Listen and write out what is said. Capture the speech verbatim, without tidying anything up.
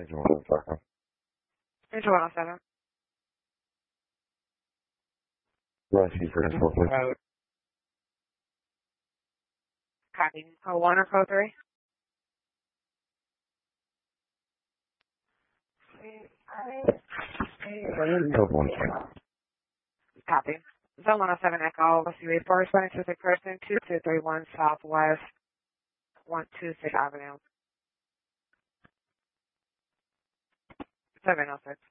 Angel one oh seven. Angel one oh seven. Rescue for Angel, please. Road. Copy. Oh, one or code three? Code one seven. Copy. Zone one oh seven Echo, Rescue eight four, responding to the person two two three one Southwest one two six Avenue. seven oh six.